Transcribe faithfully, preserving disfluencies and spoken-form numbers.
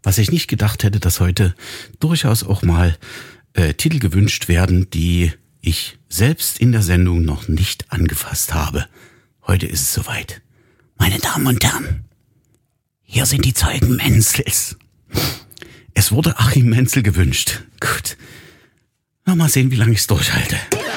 was ich nicht gedacht hätte, dass heute durchaus auch mal äh, Titel gewünscht werden, die ich selbst in der Sendung noch nicht angefasst habe. Heute ist es soweit. Meine Damen und Herren, hier sind die Zeugen Menzels. Es wurde Achim Menzel gewünscht. Gut. Na, mal sehen, wie lange ich es durchhalte.